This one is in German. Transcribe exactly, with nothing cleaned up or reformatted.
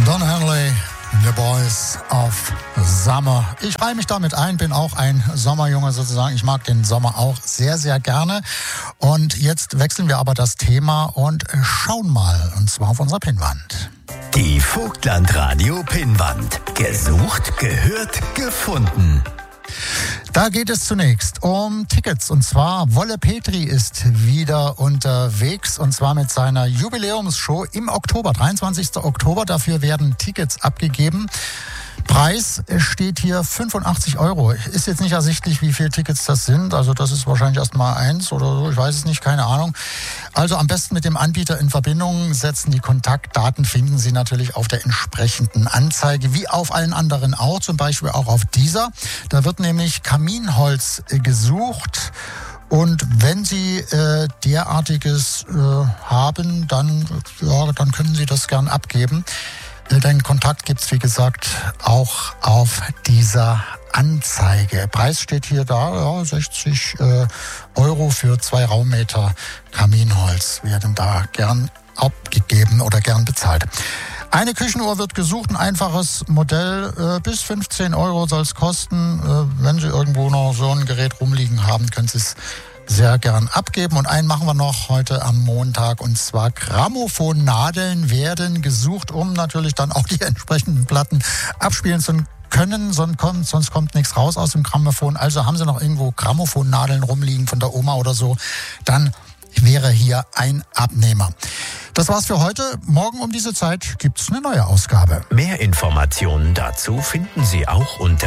Don Henley, The Boys of Summer. Ich reihe mich damit ein, bin auch ein Sommerjunge sozusagen. Ich mag den Sommer auch sehr, sehr gerne. Und jetzt wechseln wir aber das Thema und schauen mal, und zwar auf unserer Pinnwand. Die Vogtland-Radio Pinnwand. Gesucht, gehört, gefunden. Da geht es zunächst um Tickets, und zwar Wolle Petri ist wieder unterwegs, und zwar mit seiner Jubiläumsshow im Oktober, dreiundzwanzigsten Oktober. Dafür werden Tickets abgegeben. Preis steht hier fünfundachtzig Euro. Ist jetzt nicht ersichtlich, wie viele Tickets das sind. Also das ist wahrscheinlich erst mal eins oder so. Ich weiß es nicht, keine Ahnung. Also am besten mit dem Anbieter in Verbindung setzen. Die Kontaktdaten finden Sie natürlich auf der entsprechenden Anzeige, wie auf allen anderen auch, zum Beispiel auch auf dieser. Da wird nämlich Kaminholz gesucht. Und wenn Sie äh, derartiges äh, haben, dann, ja, dann können Sie das gern abgeben. Den Kontakt gibt's wie gesagt, auch auf dieser Anzeige. Preis steht hier da, ja, sechzig äh, Euro für zwei Raummeter Kaminholz werden da gern abgegeben oder gern bezahlt. Eine Küchenuhr wird gesucht, ein einfaches Modell, äh, bis fünfzehn Euro soll es kosten. Äh, wenn Sie irgendwo noch so ein Gerät rumliegen haben, können Sie es sehr gern abgeben. Und einen machen wir noch heute am Montag, und zwar Grammophonnadeln werden gesucht, um natürlich dann auch die entsprechenden Platten abspielen zu können, sonst kommt, sonst kommt nichts raus aus dem Grammophon. Also haben Sie noch irgendwo Grammophonnadeln rumliegen von der Oma oder so, dann wäre hier ein Abnehmer. Das war's für heute. Morgen um diese Zeit gibt's eine neue Ausgabe. Mehr Informationen dazu finden Sie auch unter